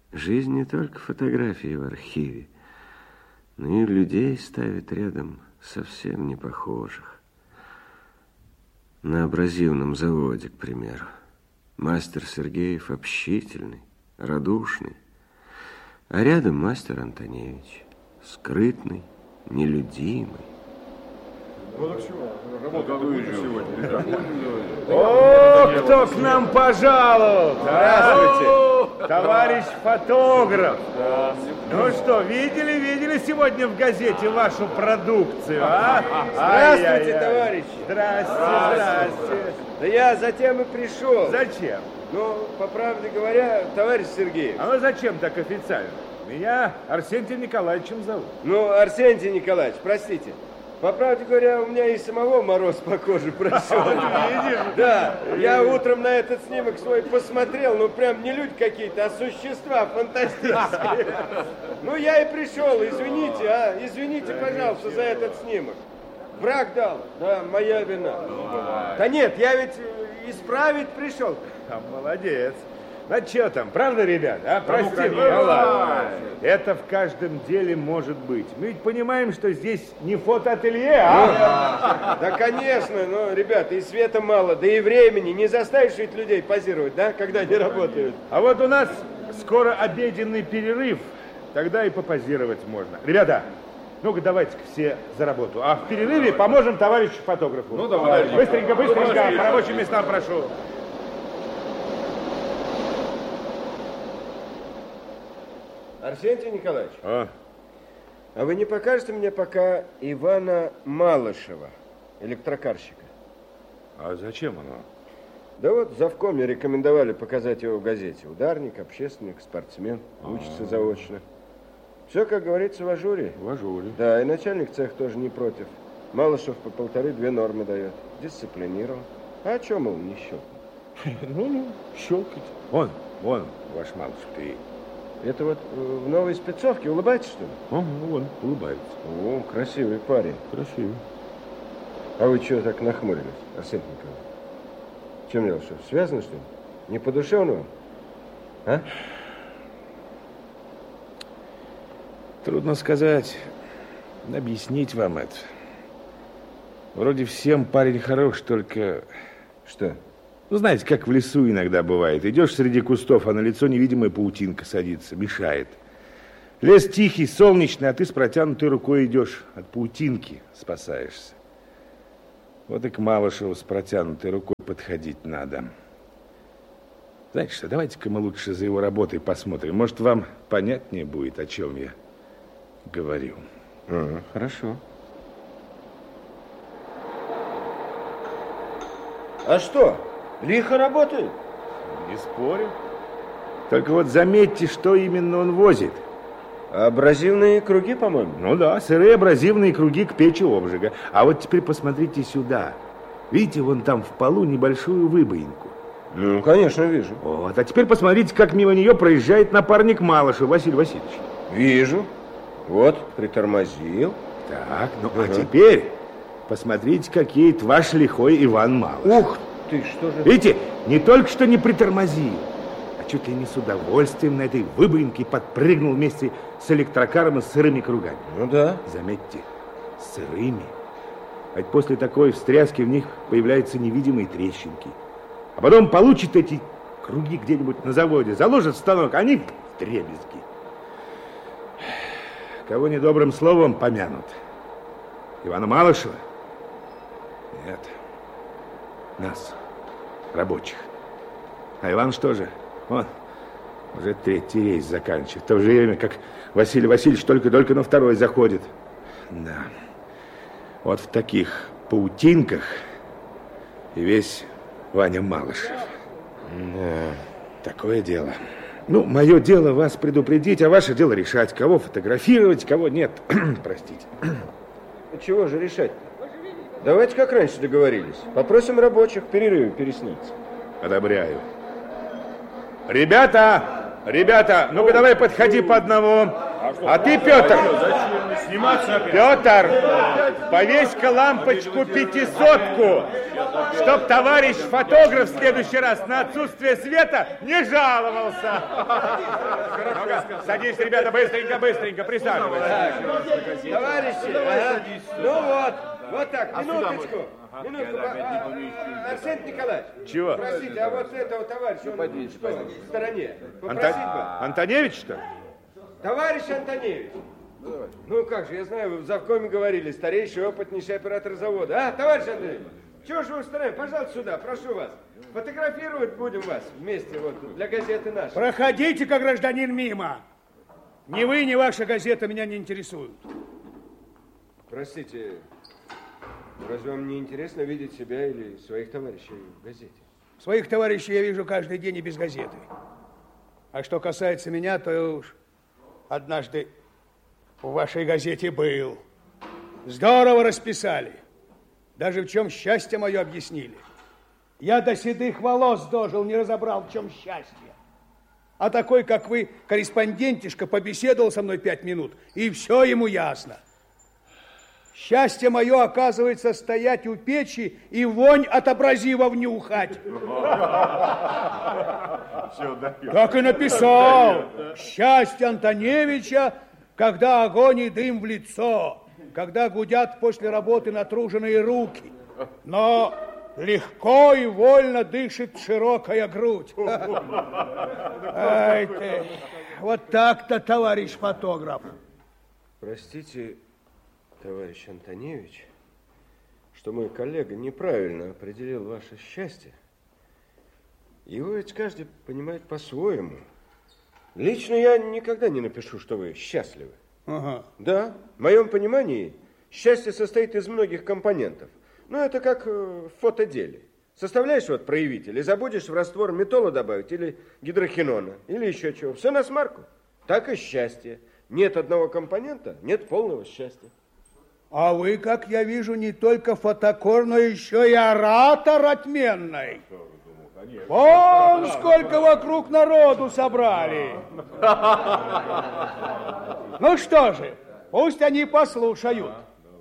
Жизнь не только фотографии в архиве, но и людей ставит рядом совсем не похожих. На абразивном заводе, к примеру. Мастер Сергеев общительный, радушный, а рядом мастер Антоневич, скрытный, нелюдимый. О, кто к нам пожаловал? Здравствуйте, товарищ фотограф. Ну что, видели сегодня в газете вашу продукцию, а? Здравствуйте, товарищи. Здрасте. Да я затем и пришел. Зачем? Ну, по правде говоря, товарищ Сергеев. А вы зачем так официально? Меня Арсентием Николаевичем зовут. Ну, Арсентий Николаевич, простите. По правде говоря, у меня и самого мороз по коже прошел. Видишь? Да, я утром на этот снимок свой посмотрел, ну прям не люди какие-то, а существа фантастические. Ну я и пришел, извините, пожалуйста, за этот снимок. Враг дал, да, моя вина. Да нет, я ведь исправить пришел. Молодец. Ну, что там, правда, ребят? А? Прости, ну ладно. Это в каждом деле может быть. Мы ведь понимаем, что здесь не фотоателье, а? Да, конечно, но, ребята, и света мало, да и времени. Не заставишь ведь людей позировать, да, когда они работают. А вот у нас скоро обеденный перерыв, тогда и попозировать можно. Ребята, ну-ка давайте-ка все за работу. А в перерыве поможем товарищу фотографу. Ну, давай. Быстренько, по рабочим местам прошу. Арсентий Николаевич, а вы не покажете мне пока Ивана Малышева, электрокарщика? А зачем оно? Да вот завкоме рекомендовали показать его в газете. Ударник, общественник, спортсмен, учится заочно. Все, как говорится, в ажуре. В ажуре. Да, и начальник цеха тоже не против. Малышев по 1,5-2 нормы дает. Дисциплинирован. А о чем, мол, не щелкнет? Ну, щелкать. Вон, ваш Малышев приедет. Это вот в новой спецовке улыбается, что ли? Вон, улыбается. О, красивый парень. Красивый. А вы чего так нахмурились, Арсений Николаевич? В чем дело, что, связано, что ли? Не по душе он вам? А? Трудно сказать, объяснить вам это. Вроде всем парень хорош, только... Что? Ну, знаете, как в лесу иногда бывает. Идешь среди кустов, а на лицо невидимая паутинка садится, мешает. Лес тихий, солнечный, а ты с протянутой рукой идешь, от паутинки спасаешься. Вот и к Малышеву с протянутой рукой подходить надо. Знаете что, давайте-ка мы лучше за его работой посмотрим. Может, вам понятнее будет, о чем я говорю. Хорошо. А что? Лихо работает? Не спорю. Только вот заметьте, что именно он возит. Абразивные круги, по-моему? Ну да, сырые абразивные круги к печи обжига. А вот теперь посмотрите сюда. Видите, вон там в полу небольшую выбоинку? Ну, конечно, вижу. Вот, а теперь посмотрите, как мимо нее проезжает напарник Малышева, Василий Васильевич. Вижу. Вот, притормозил. Так, ну а теперь посмотрите, как едет ваш лихой Иван Малышев. Ух ты, что же... Видите, не только что не притормозил, а чуть ли не с удовольствием на этой выбоинке подпрыгнул вместе с электрокаром и с сырыми кругами. Ну да. Заметьте, сырыми. Ведь после такой встряски в них появляются невидимые трещинки. А потом получат эти круги где-нибудь на заводе, заложат в станок, а они вдребезги. Кого недобрым словом помянут? Ивана Малышева? Нет. Нас, рабочих. А Иван что же? Он уже 3-й рейс заканчивает. В то же время, как Василий Васильевич только на 2-й заходит. Да. Вот в таких паутинках и весь Ваня Малышев. Да. Такое дело. Ну, мое дело вас предупредить, а ваше дело решать, кого фотографировать, кого нет. Простите. Чего же решать-то? Давайте как раньше договорились. Попросим рабочих в перерыве пересниться. Одобряю. Ребята, ну-ка давай подходи по одному. А ты, Петр, Петр, повесь-ка лампочку 500-ку. Чтоб товарищ фотограф в следующий раз на отсутствие света не жаловался. Садись, ребята, быстренько, присаживайся. Товарищи, ну вот так, минуточку. Арсений Николаевич. Чего? Простите, а вот этого товарища, он что, в стороне? Попросить бы. Антоневич, что ли? Товарищ Антоневич. Ну как же, я знаю, вы в завкоме говорили, старейший, опытнейший оператор завода. А, товарищ Антоневич, чего же вы в стороне? Пожалуйста, сюда, прошу вас. Фотографировать будем вас вместе вот для газеты нашей. Проходите-ка, гражданин, мимо. Ни вы, ни ваша газета меня не интересуют. Простите, разве вам не интересно видеть себя или своих товарищей в газете? Своих товарищей я вижу каждый день и без газеты. А что касается меня, то я уж однажды в вашей газете был. Здорово расписали. Даже в чем счастье мое объяснили. Я до седых волос дожил, не разобрал, в чем счастье. А такой, как вы, корреспондентишка, побеседовал со мной 5 минут, и все ему ясно. Счастье мое, оказывается, стоять у печи и вонь от абразива внюхать. Так и написал. Счастье Антоневича, когда огонь и дым в лицо, когда гудят после работы натруженные руки, но легко и вольно дышит широкая грудь. Ай ты, вот так-то, товарищ фотограф. Простите, товарищ Антоневич, что мой коллега неправильно определил ваше счастье. Его ведь каждый понимает по-своему. Лично я никогда не напишу, что вы счастливы. Ага. Да, в моем понимании счастье состоит из многих компонентов. Ну, это как в фотоделе. Составляешь вот проявитель и забудешь в раствор метола добавить или гидрохинона, или еще чего. Все на смарку. Так и счастье. Нет одного компонента, нет полного счастья. А вы, как я вижу, не только фотокор, но еще и оратор отменный. Вон сколько вокруг народу собрали. Ну что же, пусть они послушают.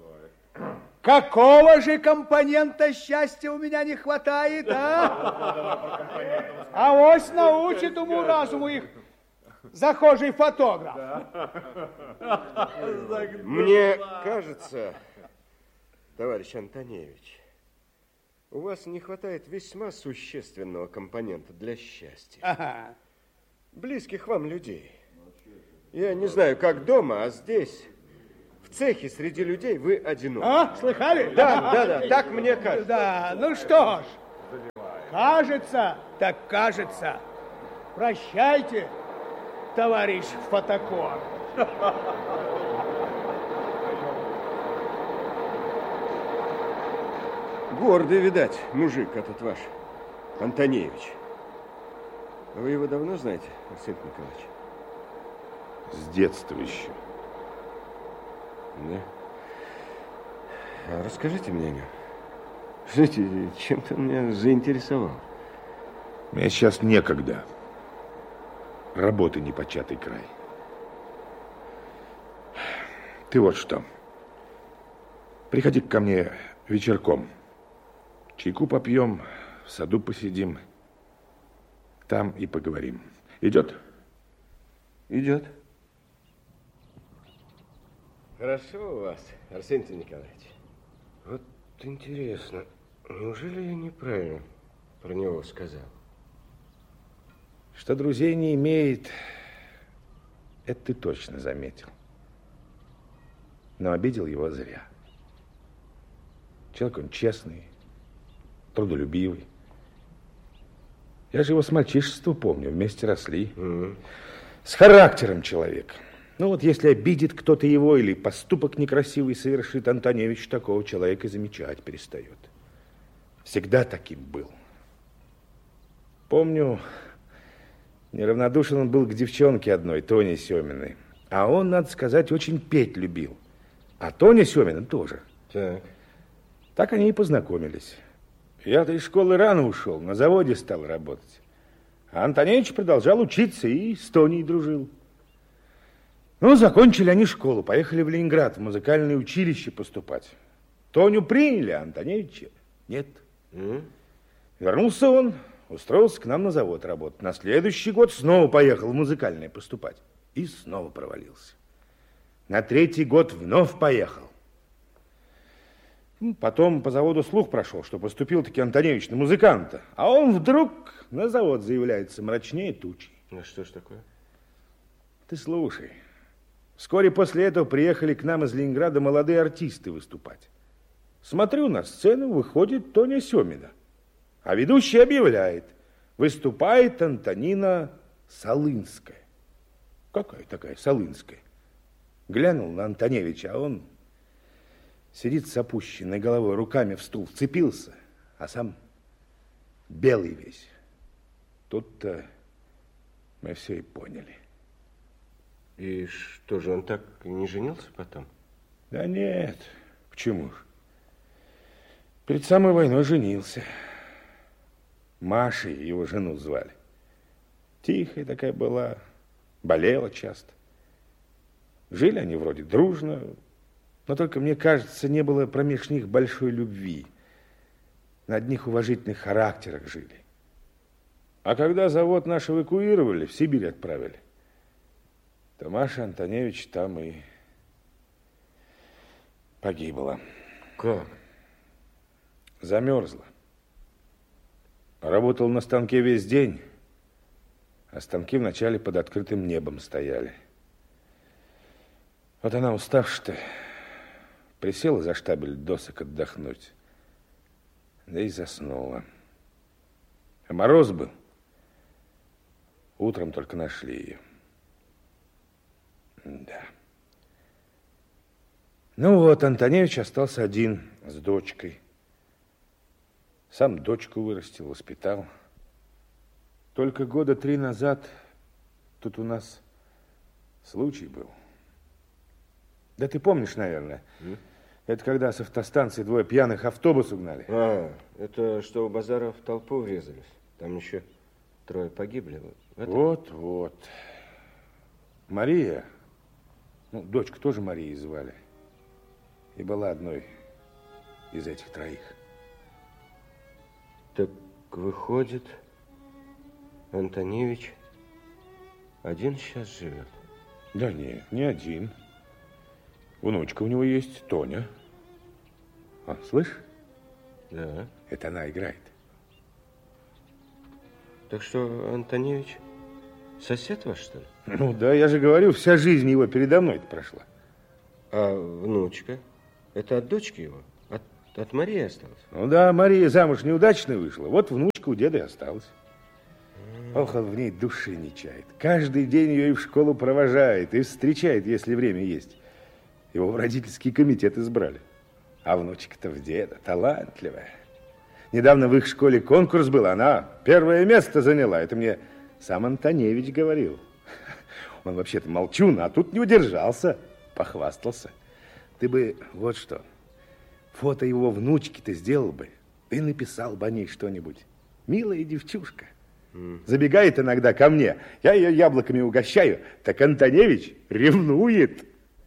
Какого же компонента счастья у меня не хватает, а? Авось научит уму-разуму их захожий фотограф. Мне кажется, товарищ Антоневич, у вас не хватает весьма существенного компонента для счастья. Ага. Близких вам людей. Я не знаю, как дома, а здесь, в цехе, среди людей вы одиноки. А, слыхали? Да, так мне кажется. Да, ну что ж, кажется, так кажется. Прощайте, товарищ фотокор. Гордый, видать, мужик этот ваш, Антоневич. Вы его давно знаете, Арсений Николаевич? С детства еще. Да? А расскажите мне о нем. Знаете, чем-то меня заинтересовал. Мне сейчас некогда. Работы непочатый край. Ты вот что. Приходи ко мне вечерком. Чайку попьем, в саду посидим. Там и поговорим. Идет? Идет. Хорошо у вас, Арсений Николаевич. Вот интересно, неужели я неправильно про него сказал? Что друзей не имеет, это ты точно заметил. Но обидел его зря. Человек он честный, трудолюбивый. Я же его с мальчишества помню, вместе росли. С характером человек. Ну вот если обидит кто-то его или поступок некрасивый совершит, Антоневич такого человека замечать перестает. Всегда таким был. Помню, неравнодушен он был к девчонке одной, Тоне Семиной. А он, надо сказать, очень петь любил. А Тоня Семина тоже. Так они и познакомились. Я-то из школы рано ушел, на заводе стал работать. А Антоневич продолжал учиться и с Тоней дружил. Ну, закончили они школу, поехали в Ленинград, в музыкальное училище поступать. Тоню приняли, а Антоневича нет. Вернулся он, устроился к нам на завод работать. На следующий год снова поехал в музыкальное поступать. И снова провалился. На третий год вновь поехал. Потом по заводу слух прошел, что поступил-таки Антоневич на музыканта. А он вдруг на завод заявляется мрачнее тучи. Ну что ж такое? Ты слушай. Вскоре после этого приехали к нам из Ленинграда молодые артисты выступать. Смотрю, на сцену выходит Тоня Семина. А ведущий объявляет: выступает Антонина Солынская. Какая такая Солынская? Глянул на Антоневича, а он сидит с опущенной головой, руками в стул вцепился, а сам белый весь. Тут-то мы все и поняли. И что же, он так и не женился потом? Да нет, почему ж? Перед самой войной женился. Машей его жену звали. Тихая такая была, болела часто. Жили они вроде дружно, но только, мне кажется, не было промеж них большой любви. На одних уважительных характерах жили. А когда завод наш эвакуировали, в Сибирь отправили, то Маша Антоневич там и погибла. Как? Замерзла. Работал на станке весь день, а станки вначале под открытым небом стояли. Вот она, уставшая-то, присела за штабель досок отдохнуть, да и заснула. А мороз был. Утром только нашли ее. Да. Ну вот, Антоневич остался один с дочкой. Сам дочку вырастил, воспитал. Только года 3 назад тут у нас случай был. Да ты помнишь, наверное. Это когда с автостанции 2 пьяных автобус угнали. А, это что у базара в толпу врезались. Там еще 3 погибли. Вот. Мария, дочку тоже Марией звали, и была одной из этих 3. Так выходит, Антоневич один сейчас живет? Да нет, не один. Внучка у него есть, Тоня. Слышь? Да. Это она играет. Так что Антоневич сосед ваш, что ли? Ну да, я же говорю, вся жизнь его передо мной прошла. А внучка? Это от дочки его? От Марии осталось? Ну да, Мария замуж неудачно вышла. Вот внучка у деда и осталась. Ох, он в ней души не чает. Каждый день ее и в школу провожает, и встречает, если время есть. Его в родительский комитет избрали. А внучка-то в деда, талантливая. Недавно в их школе конкурс был, она 1-е место заняла. Это мне сам Антоневич говорил. Он вообще-то молчун, а тут не удержался, похвастался. Ты бы вот что, фото его внучки ты сделал бы, и написал бы о ней что-нибудь. Милая девчушка. Забегает иногда ко мне, я ее яблоками угощаю, так Антоневич ревнует.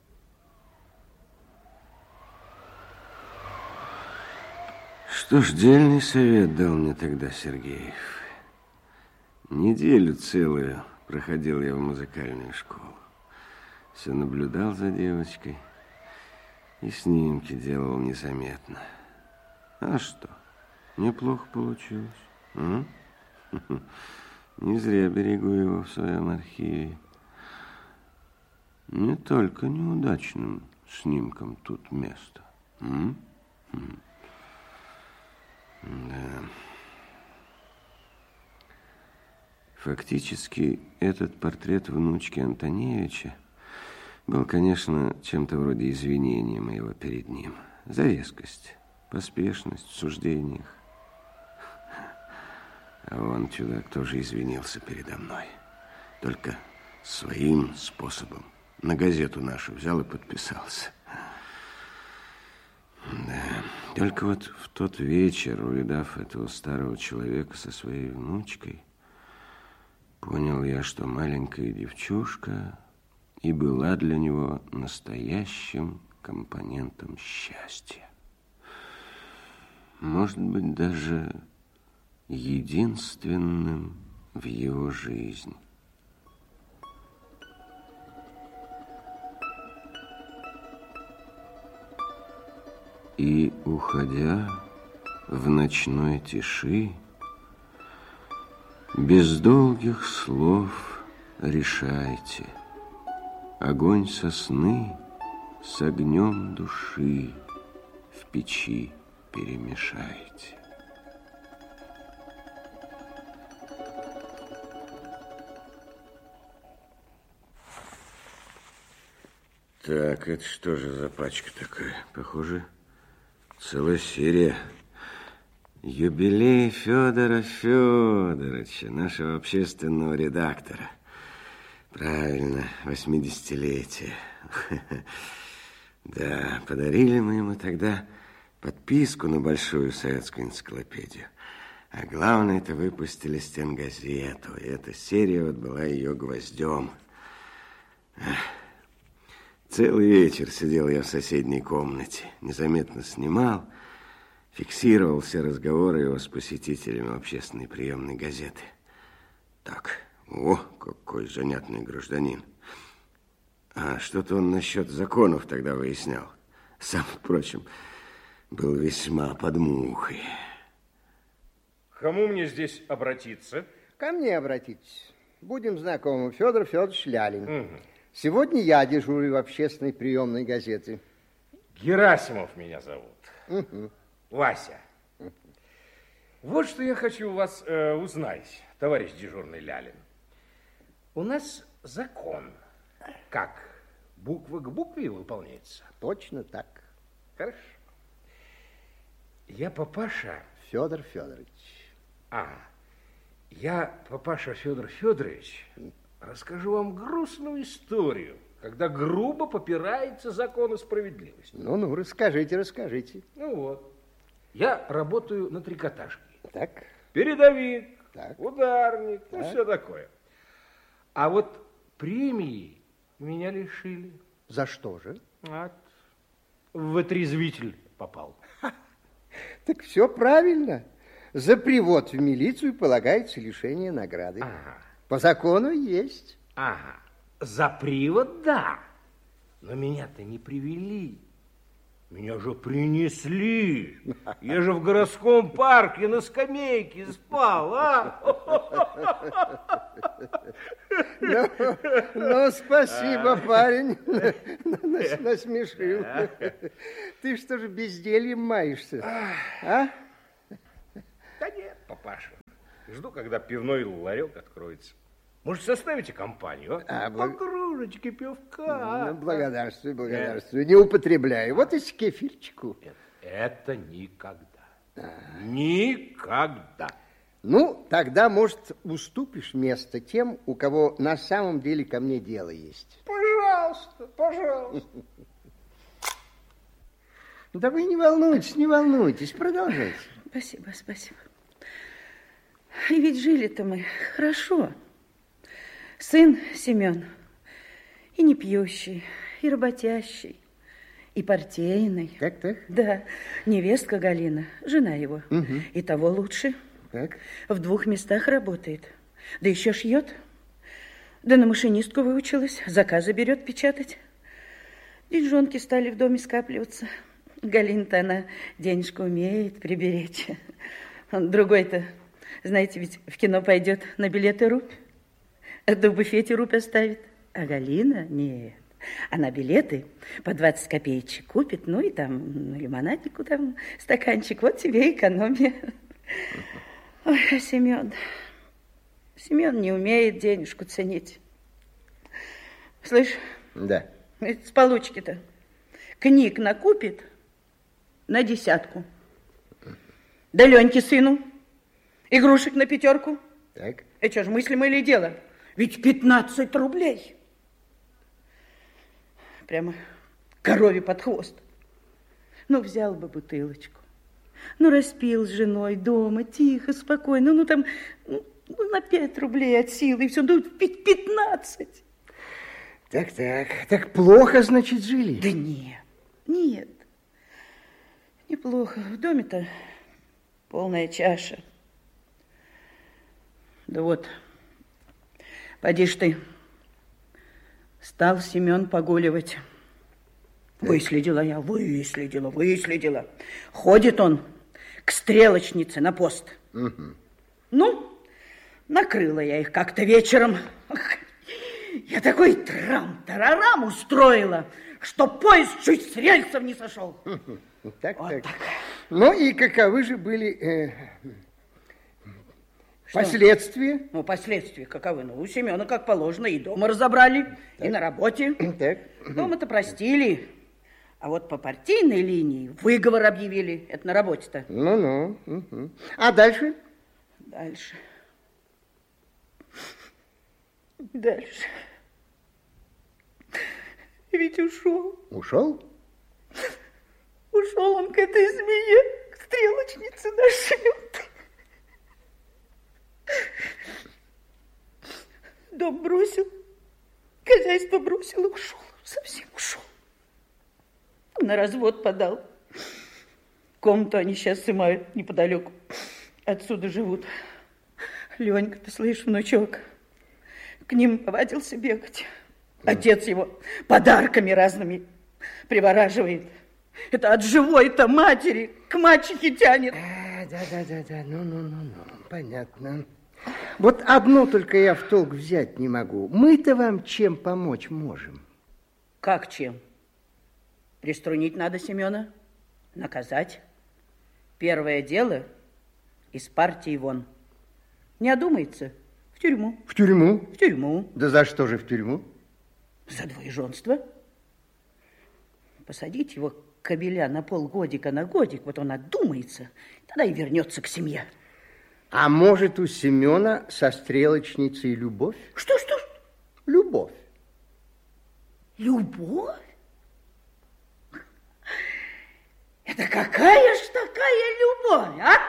Что ж, дельный совет дал мне тогда Сергеев. Неделю целую проходил я в музыкальную школу. Все наблюдал за девочкой и снимки делал незаметно. А что, неплохо получилось. Не зря берегу его в своем архиве. Не только неудачным снимкам тут место. Да. Фактически, этот портрет внучки Антоневича был, конечно, чем-то вроде извинения моего перед ним за резкость, поспешность в суждениях. А он, чудак, тоже извинился передо мной. Только своим способом. На газету нашу взял и подписался. Да, только вот в тот вечер, увидав этого старого человека со своей внучкой, понял я, что маленькая девчушка и была для него настоящим компонентом счастья. может быть, даже единственным в его жизни. И, уходя в ночной тиши, без долгих слов решайте, огонь сосны с огнем души в печи перемешайте. Так, это что же за пачка такая? Похоже, целая серия. Юбилей Федора Федоровича, нашего общественного редактора. Правильно, 80-летие. Да, подарили мы ему тогда подписку на большую советскую энциклопедию. А главное, это выпустили стенгазету. И эта серия вот была ее гвоздем. Целый вечер сидел я в соседней комнате, незаметно снимал, фиксировал все разговоры его с посетителями общественной приемной газеты. Так, о, какой занятный гражданин. А что-то он насчет законов тогда выяснял. Сам, впрочем, был весьма под мухой. К кому мне здесь обратиться? Ко мне обратитесь. Будем знакомы. Федор Федорович Лялин. Угу. Сегодня я дежурю в общественной приемной газете. Герасимов меня зовут. Угу. Вася. Вот что я хочу у вас узнать, товарищ дежурный Лялин. У нас закон. Как? Буква к букве выполняется? Точно так. Хорошо. Я папаша... Федор Федорович. Я папаша Федор Федорович... Расскажу вам грустную историю, когда грубо попирается закон и справедливость. Ну, расскажите. Ну вот, я работаю на трикотажке. Так. Передовик, так. Ударник, так. Все такое. А вот премии меня лишили. За что же? В отрезвитель попал. Так все правильно. За привод в милицию полагается лишение награды. По закону есть. За привод, да. Но меня-то не привели. Меня же принесли. Я же в городском парке на скамейке спал, Ну, спасибо, парень. Насмешил. Ты что же бездельем маешься, Да нет, папаша. Жду, когда пивной ларек откроется. Может, составите компанию, по кружечке пивка. Благодарствую. Не употребляю. Вот и с кефирчику. Это никогда. Никогда. Ну, тогда, может, уступишь место тем, у кого на самом деле ко мне дело есть. Пожалуйста. Да вы не волнуйтесь, продолжайте. Спасибо. И ведь жили-то мы хорошо. Сын Семен и не пьющий, и работящий, и партийный. Так? Да, невестка Галина, жена его, и того лучше. Так. В 2 местах работает, да еще шьет. Да на машинистку выучилась, заказы берет печатать. Деньжонки стали в доме скапливаться. Галина-то она денежку умеет приберечь. Другой-то, знаете, ведь в кино пойдет на билеты рубь. Да в буфете рубь оставит. А Галина нет. Она билеты по 20 копеечек купит, ну и там лимонадику, там стаканчик. Вот тебе экономия. Ой, а Семен не умеет денежку ценить. Слышь? Да. С получки-то книг накупит на 10. Да Леньке сыну игрушек на 5. Так. Это что ж, мыслимо или дело? Ведь 15 рублей. Прямо корове под хвост. Ну, взял бы бутылочку. Ну, распил с женой дома, тихо, спокойно. Ну, там, на 5 рублей от силы. И все, ну, 15. Так плохо, значит, жили? Да нет. Неплохо. В доме-то полная чаша. Да вот, поди ж ты, стал Семен погуливать. Выследила я, выследила. Ходит он к стрелочнице на пост. Угу. Ну, накрыла я их как-то вечером. Я такой трам-тарарам устроила, что поезд чуть с рельсов не сошел. Так. Ну и каковы же были последствия? Ну, последствия каковы? Ну, у Семена, как положено, и дома разобрали, так. И на работе. Так. Дома-то простили. А вот по партийной линии выговор объявили. Это на работе-то. Ну. Угу. А дальше? Дальше. Ведь ушел. Ушел? Ушел он к этой змее, к стрелочнице нашей. Дом бросил, хозяйство бросил и ушел. Совсем ушел. На развод подал. Комнату они сейчас снимают неподалеку. Отсюда живут. Ленька, ты слышишь, внучок, к ним повадился бегать. Отец его подарками разными привораживает. Это от живой-то матери к мачехе тянет. Да. Ну. Понятно. Вот одно только я в толк взять не могу. Мы-то вам чем помочь можем? Как чем? Приструнить надо Семена, наказать. Первое дело из партии вон. Не одумается, в тюрьму. В тюрьму? В тюрьму. Да за что же в тюрьму? За двоеженство. Посадить его, кобеля, на полгодика, на годик, вот он одумается, тогда и вернется к семье. А может, у Семена со стрелочницей любовь? Что? Любовь. Любовь? Это какая ж такая любовь, а?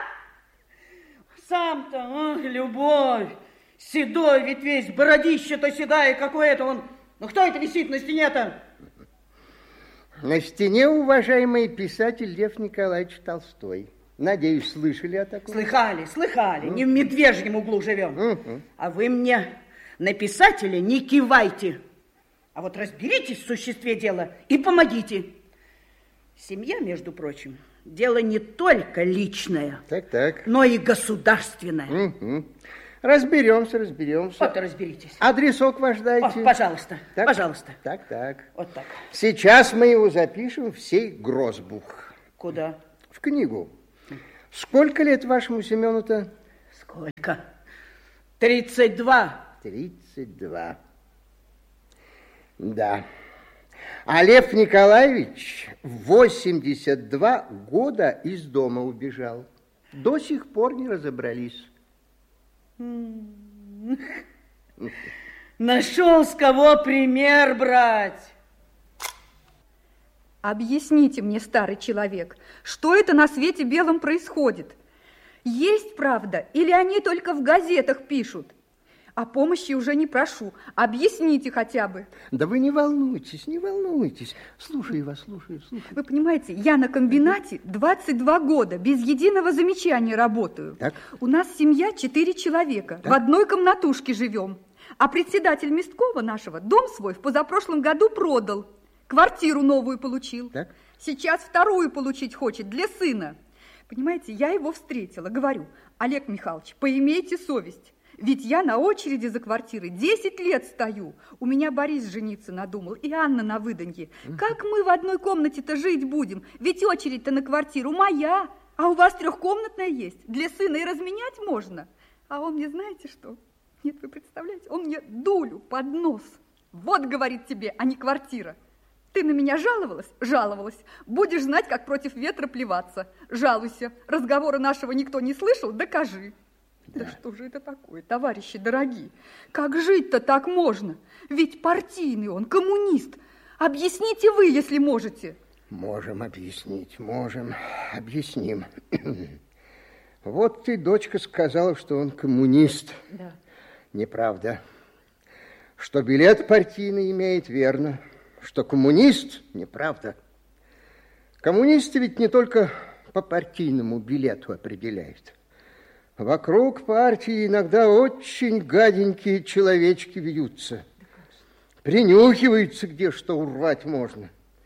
Сам-то, любовь. Седой ведь весь, бородище-то седая, какое-то он. Ну, кто это висит на стене-то? На стене уважаемый писатель Лев Николаевич Толстой. Надеюсь, слышали о таком? Слыхали. Не в медвежьем углу живем. А вы мне на писателя не кивайте. А вот разберитесь в существе дела и помогите. Семья, между прочим, дело не только личное, так. но и государственное. Разберемся. Вот и разберитесь. Адресок ваш дайте. О, пожалуйста. Так. Вот так. Сейчас мы его запишем в сей грозбух. Куда? В книгу. Сколько лет вашему Семену-то? Сколько? 32. 32. Да. А Лев Николаевич в 82 года из дома убежал. До сих пор не разобрались. Нашел с кого пример брать. Объясните мне, старый человек, что это на свете белом происходит? Есть правда или они только в газетах пишут? О помощи уже не прошу. Объясните хотя бы. Да вы не волнуйтесь. Слушаю вас. Вы понимаете, я на комбинате 22 года без единого замечания работаю. Так. У нас семья 4 человека. Так. В одной комнатушке живем. А председатель Месткова нашего дом свой в позапрошлом году продал. Квартиру новую получил. Так. Сейчас вторую получить хочет для сына. Понимаете, я его встретила. Говорю: Олег Михайлович, поимейте совесть. Ведь я на очереди за квартирой 10 лет стою. У меня Борис жениться надумал и Анна на выданье. Как мы в одной комнате-то жить будем? Ведь очередь-то на квартиру моя. А у вас трехкомнатная есть. Для сына и разменять можно. А он мне, знаете что? Нет, вы представляете? Он мне дулю под нос. Вот, говорит, тебе, а не квартира. Ты на меня жаловалась? Жаловалась. Будешь знать, как против ветра плеваться. Жалуйся. Разговора нашего никто не слышал? Докажи. Да что же это такое, товарищи дорогие? Как жить-то так можно? Ведь партийный он, коммунист. Объясните вы, если можете. Можем объяснить, объясним. Вот ты, дочка, сказала, что он коммунист. Да. Неправда. Что билет партийный имеет, верно. Что коммунист, неправда. Коммунисты ведь не только по партийному билету определяют. Вокруг партии иногда очень гаденькие человечки вьются. Принюхиваются, где что урвать можно.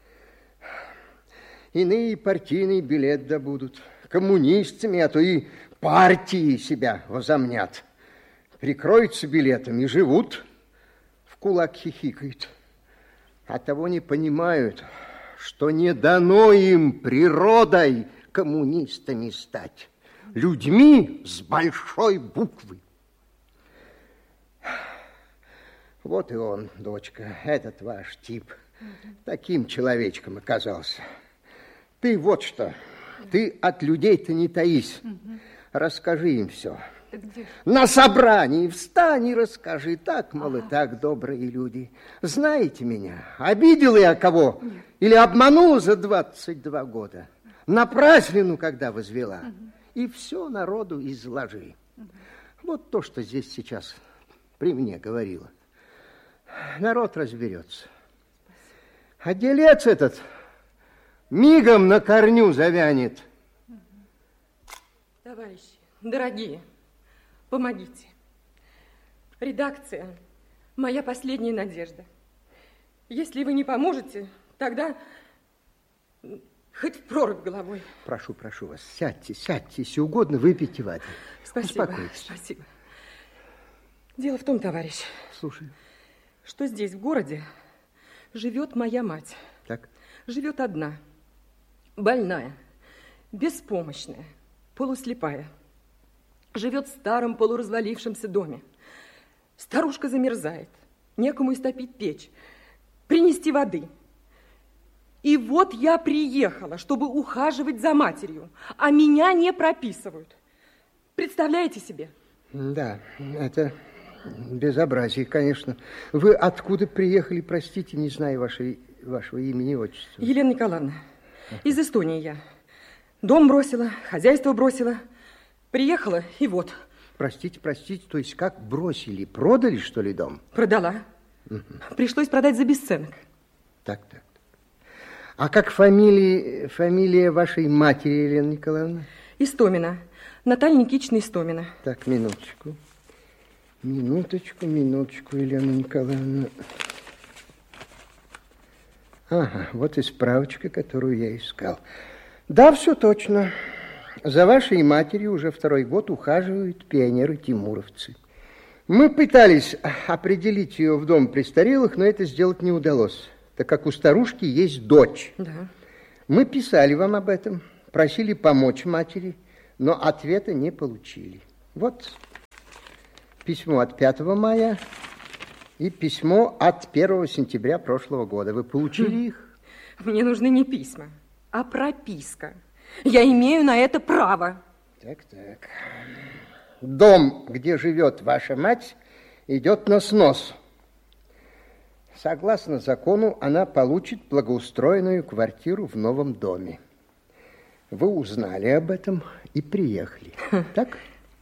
Иные партийный билет добудут. Коммунистами, а то и партии себя возомнят. Прикроются билетом и живут, в кулак хихикают. А того не понимают, что не дано им природой коммунистами стать. Людьми с большой буквы. Вот и он, дочка, этот ваш тип. Таким человечком оказался. Ты вот что, ты от людей-то не таись. Расскажи им все. На собрании встань и расскажи. Так, мол, и так, добрые люди. Знаете меня, обидела я кого? Или обманула за 22 года? Напраслину, когда возвела. И все народу изложи. Вот то, что здесь сейчас при мне говорила. Народ разберется. А делец этот мигом на корню завянет. Товарищи, дорогие, помогите. Редакция – моя последняя надежда. Если вы не поможете, тогда хоть в прорубь головой. Прошу вас, сядьте, если угодно, выпейте воды. Спасибо, успокойтесь. спасибо. Дело в том, товарищ, слушай, что здесь, в городе, живет моя мать. Так. Живет одна, больная, беспомощная, полуслепая. Живет в старом полуразвалившемся доме. Старушка замерзает, некому истопить печь, принести воды. И вот я приехала, чтобы ухаживать за матерью, а меня не прописывают. Представляете себе? Да, это безобразие, конечно. Вы откуда приехали, простите, не знаю вашего имени и отчества? Елена Николаевна, из Эстонии я. Дом бросила, хозяйство бросила. Приехала, и вот. Простите, то есть как бросили? Продали, что ли, дом? Продала. Пришлось продать за бесценок. Так. А как фамилия вашей матери, Елена Николаевна? Истомина. Наталья Никитична Истомина. Так, минуточку, Елена Николаевна. Ага, вот и справочка, которую я искал. Да, все точно. За вашей матерью уже 2-й год ухаживают пионеры-тимуровцы. Мы пытались определить ее в дом престарелых, но это сделать не удалось, так как у старушки есть дочь. Да. Мы писали вам об этом, просили помочь матери, но ответа не получили. Вот письмо от 5 мая и письмо от 1 сентября прошлого года. Вы получили их? Мне нужны не письма, а прописка. Я имею на это право. Так. Дом, где живет ваша мать, идет на снос. Согласно закону, она получит благоустроенную квартиру в новом доме. Вы узнали об этом и приехали, так?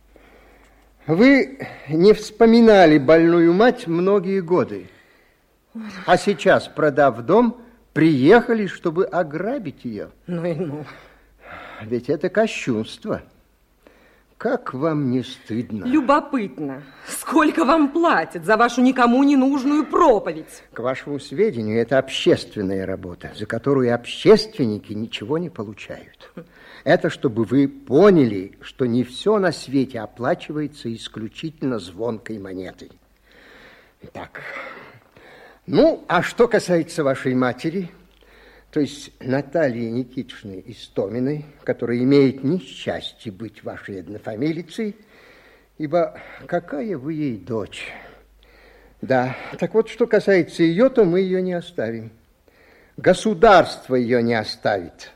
Вы не вспоминали больную мать многие годы, а сейчас, продав дом, приехали, чтобы ограбить ее. Ну. Ведь это кощунство. Как вам не стыдно? Любопытно. Сколько вам платят за вашу никому не нужную проповедь? К вашему сведению, это общественная работа, за которую общественники ничего не получают. Это чтобы вы поняли, что не все на свете оплачивается исключительно звонкой монетой. Итак, а что касается вашей матери, то есть Натальи Никитичны Истоминой, которая имеет несчастье быть вашей однофамилицей, ибо какая вы ей дочь? Да, так вот, что касается ее, то мы ее не оставим. Государство ее не оставит.